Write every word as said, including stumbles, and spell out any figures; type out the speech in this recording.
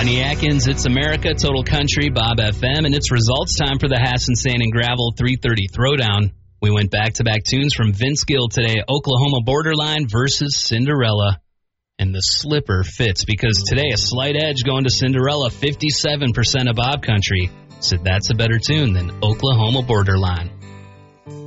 Rodney Atkins, It's America, Total Country, Bob F M, and it's results time for the Hassan Sand and Gravel three thirty Throwdown. We went back-to-back tunes from Vince Gill today, Oklahoma Borderline versus Cinderella. And the slipper fits because today a slight edge going to Cinderella, fifty-seven percent of Bob Country said that's a better tune than Oklahoma Borderline.